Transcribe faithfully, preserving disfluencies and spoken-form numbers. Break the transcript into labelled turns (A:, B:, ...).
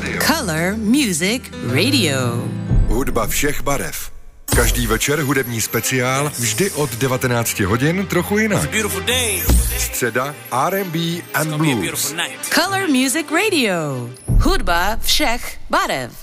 A: Color Music Radio.
B: Hudba všech barev. Každý večer hudební speciál, vždy od devatenácti hodin, trochu jinak. Středa R and B and Blues.
A: Color Music Radio. Hudba všech barev.